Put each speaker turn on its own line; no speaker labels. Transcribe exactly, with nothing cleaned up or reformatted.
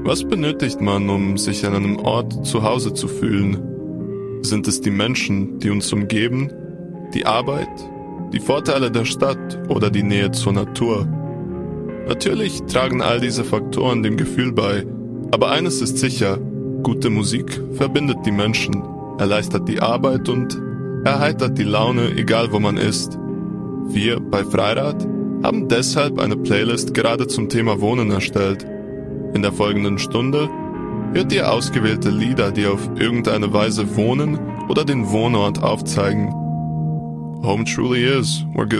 Was benötigt man, um sich an einem Ort zu Hause zu fühlen? Sind es die Menschen, die uns umgeben, die Arbeit, die Vorteile der Stadt oder die Nähe zur Natur? Natürlich tragen all diese Faktoren dem Gefühl bei, aber eines ist sicher, gute Musik verbindet die Menschen, erleichtert die Arbeit und erheitert die Laune, egal wo man ist. Wir bei Freirad haben deshalb eine Playlist gerade zum Thema Wohnen erstellt. In der folgenden Stunde hört ihr ausgewählte Lieder, die auf irgendeine Weise Wohnen oder den Wohnort aufzeigen. Home truly is where good